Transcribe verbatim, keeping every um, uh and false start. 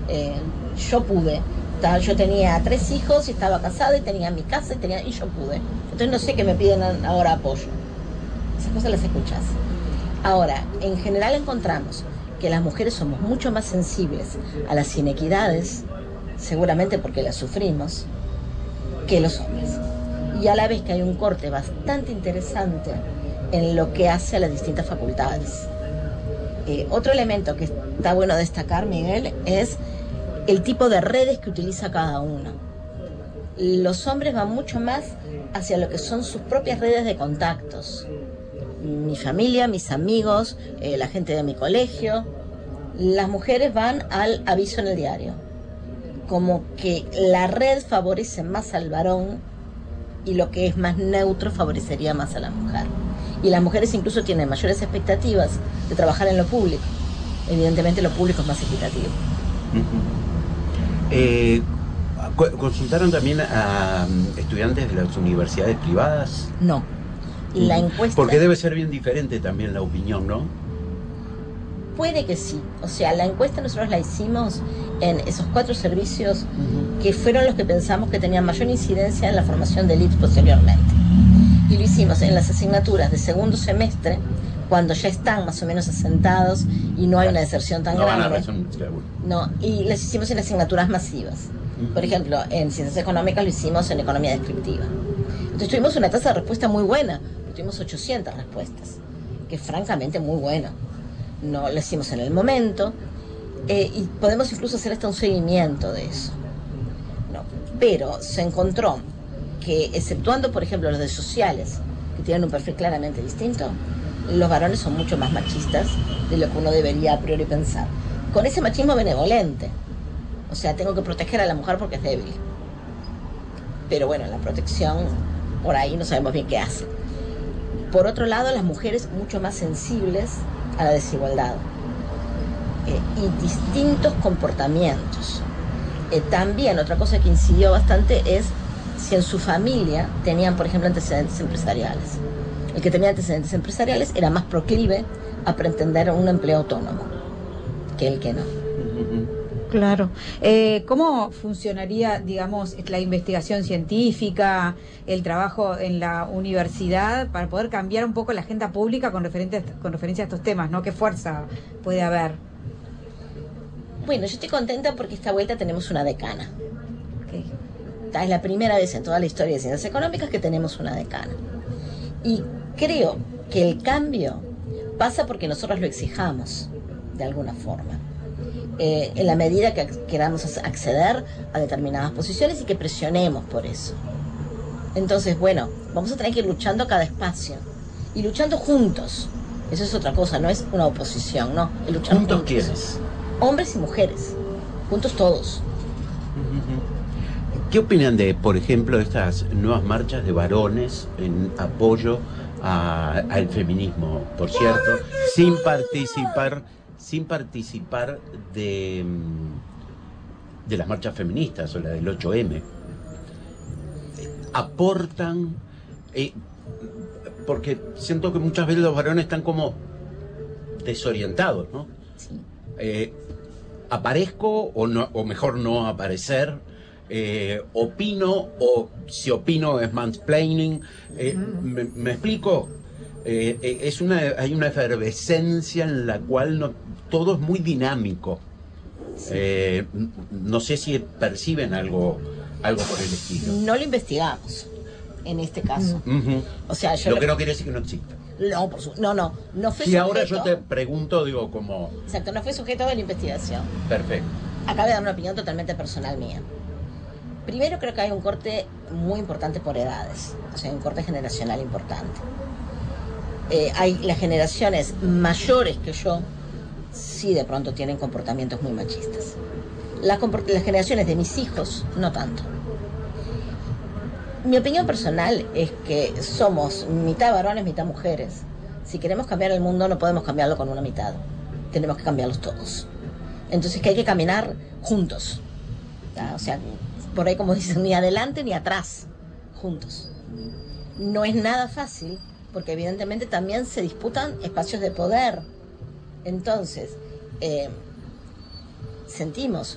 Eh, yo pude. Yo tenía tres hijos y estaba casada y tenía mi casa y, tenía, y yo pude. Entonces no sé qué me piden ahora apoyo. Esas cosas las escuchás. Ahora, en general encontramos que las mujeres somos mucho más sensibles a las inequidades, seguramente porque las sufrimos, que los hombres. Y a la vez que hay un corte bastante interesante en lo que hace a las distintas facultades. Eh, otro elemento que está bueno destacar, Miguel, es el tipo de redes que utiliza cada uno. Los hombres van mucho más hacia lo que son sus propias redes de contactos. Mi familia, mis amigos, eh, la gente de mi colegio. Las mujeres van al aviso en el diario. Como que la red favorece más al varón y lo que es más neutro favorecería más a la mujer. Y las mujeres incluso tienen mayores expectativas de trabajar en lo público. Evidentemente lo público es más equitativo. Uh-huh. Eh, ¿Consultaron también a estudiantes de las universidades privadas? No. La encuesta... Porque debe ser bien diferente también la opinión, ¿no? Puede que sí. O sea, la encuesta nosotros la hicimos en esos cuatro servicios uh-huh. que fueron los que pensamos que tenían mayor incidencia en la formación de élite posteriormente. Y lo hicimos en las asignaturas de segundo semestre, cuando ya están más o menos asentados y no hay una deserción tan no grande. Van a razón, claro. No, y las hicimos en asignaturas masivas. Uh-huh. Por ejemplo, en ciencias económicas lo hicimos en economía descriptiva. Entonces tuvimos una tasa de respuesta muy buena. Tuvimos ochocientas respuestas, que es francamente muy bueno. No lo hicimos en el momento eh, y podemos incluso hacer hasta un seguimiento de eso. No, pero se encontró que, exceptuando, por ejemplo, los de sociales, que tienen un perfil claramente distinto, los varones son mucho más machistas de lo que uno debería a priori pensar. Con ese machismo benevolente. O sea, tengo que proteger a la mujer porque es débil. Pero bueno, la protección, por ahí no sabemos bien qué hace. Por otro lado, las mujeres mucho más sensibles a la desigualdad eh, y distintos comportamientos. Eh, también otra cosa que incidió bastante es si en su familia tenían, por ejemplo, antecedentes empresariales. El que tenía antecedentes empresariales era más proclive a pretender un empleo autónomo que el que no. Claro. Eh, ¿Cómo funcionaría, digamos, la investigación científica, el trabajo en la universidad para poder cambiar un poco la agenda pública con, referente, con referencia a estos temas, ¿no? ¿Qué fuerza puede haber? Bueno, yo estoy contenta porque esta vuelta tenemos una decana. Okay. Esta es la primera vez en toda la historia de ciencias económicas que tenemos una decana. Y creo que el cambio pasa porque nosotros lo exijamos, de alguna forma. Eh, en la medida que queramos acceder a determinadas posiciones y que presionemos por eso. Entonces, bueno, vamos a tener que ir luchando cada espacio y luchando juntos. Eso es otra cosa, no es una oposición, no. Es luchar ¿Juntos juntos. quiénes? Hombres y mujeres, juntos todos. ¿Qué opinan de, por ejemplo, estas nuevas marchas de varones en apoyo a, al feminismo, por cierto, sin participar sin participar de, de las marchas feministas o la del ocho eme? Aportan, eh, porque siento que muchas veces los varones están como desorientados, ¿no? Sí. Eh, ¿Aparezco o, no, o mejor no aparecer? Eh, ¿Opino o si opino es mansplaining? Eh, uh-huh. me, ¿Me explico? Eh, eh, es una, hay una efervescencia en la cual no, todo es muy dinámico. Sí. Eh, no sé si perciben algo, algo por el estilo. No lo investigamos en este caso. Uh-huh. O sea, yo lo lo que no quiere decir que no exista. No, por su... no, no, no fue si sujeto... ahora yo te pregunto, digo, como... Exacto, no fue sujeto de la investigación. Perfecto. Acabo de dar una opinión totalmente personal mía. Primero, creo que hay un corte muy importante por edades, o sea, un corte generacional importante. Eh, hay las generaciones mayores que yo, sí de pronto tienen comportamientos muy machistas. Las, comport- las generaciones de mis hijos, no tanto. Mi opinión personal es que somos mitad varones, mitad mujeres. Si queremos cambiar el mundo, no podemos cambiarlo con una mitad. Tenemos que cambiarlos todos. Entonces que hay que caminar juntos. ¿Ya? O sea, por ahí como dicen, ni adelante ni atrás, juntos. No es nada fácil, porque evidentemente también se disputan espacios de poder. Entonces, eh, sentimos